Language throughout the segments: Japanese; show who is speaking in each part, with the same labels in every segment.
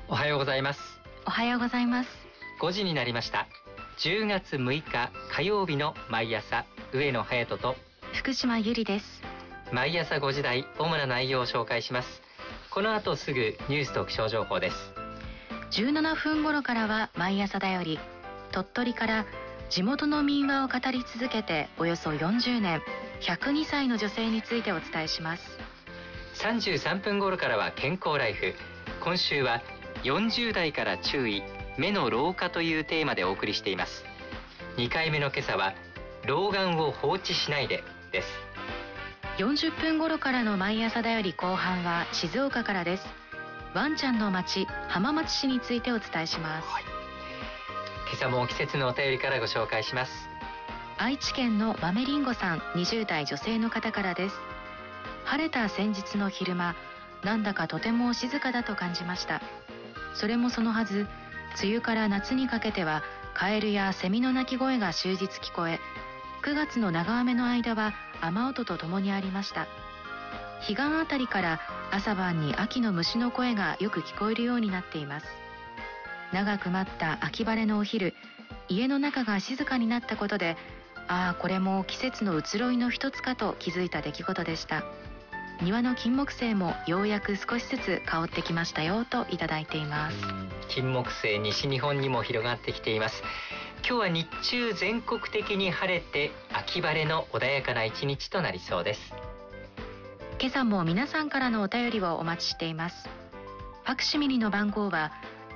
Speaker 1: おはようございます。
Speaker 2: おはようございます。
Speaker 1: 5時になりました。10月6日火曜日の毎朝、上野隼人と
Speaker 2: 福島ゆりです。
Speaker 1: 毎朝5時台、主な内容を紹介します。この後すぐニュースと気象情報です。
Speaker 2: 17分頃からは毎朝だより、鳥取から地元の民話を語り続けておよそ40年、102歳の女性についてお伝えします。
Speaker 1: 33分頃からは健康ライフ。今週は40代から注意、目の老化というテーマでお送りしています。2回目の今朝は老眼を放置しないでです。
Speaker 2: 40分頃からの毎朝だより後半は静岡からです。ワンちゃんの町、浜松市についてお伝えします。
Speaker 1: 今朝も季節のお便りからご紹介します。
Speaker 2: 愛知県の豆りんごさん、20代女性の方からです。晴れた先日の昼間、なんだかとても静かだと感じました。それもそのはず、梅雨から夏にかけてはカエルやセミの鳴き声が終日聞こえ、9月の長雨の間は雨音とともにありました。彼岸あたりから朝晩に秋の虫の声がよく聞こえるようになっています。長く待った秋晴れのお昼、家の中が静かになったことで、ああこれも季節の移ろいの一つかと気づいた出来事でした。庭の金木犀もようやく少しずつ香ってきましたよといただいています。
Speaker 1: 金木犀、西日本にも広がってきています。今日は日中全国的に晴れて秋晴れの穏やかな一日となりそうです。
Speaker 2: 今朝も皆さんからのお便りをお待ちしています。ファクシミリの番号は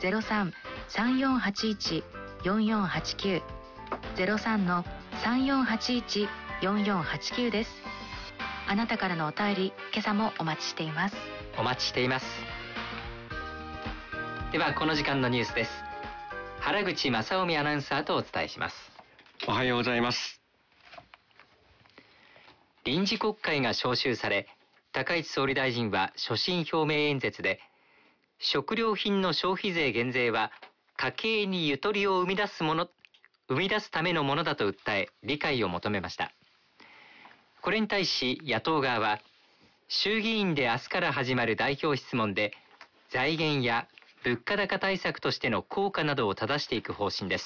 Speaker 2: 03-3481-4489 03-3481-4489 です。あなたからのお便り、今朝もお待ちしています。
Speaker 1: お待ちしています。ではこの時間のニュースです。原口正臣アナウンサーとお伝えします。
Speaker 3: おはようございます。
Speaker 1: 臨時国会が召集され、高市総理大臣は所信表明演説で、食料品の消費税減税は家計にゆとりを生み出すためのものだと訴え、理解を求めました。これに対し野党側は、衆議院で明日から始まる代表質問で、財源や物価高対策としての効果などを正していく方針です。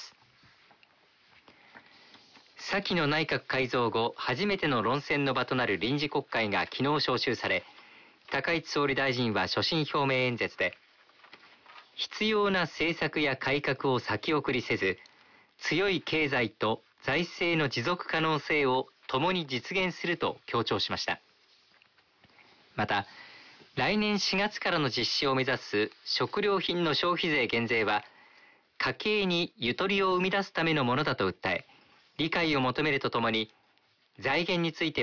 Speaker 1: 先の内閣改造後初めての論戦の場となる臨時国会が昨日召集され、高市総理大臣は所信表明演説で、必要な政策や改革を先送りせず、強い経済と財政の持続可能性を共に実現すると強調しました。また、来年4月からの実施を目指す食料品の消費税減税は、家計にゆとりを生み出すためのものだと訴え、理解を求めるとともに、財源について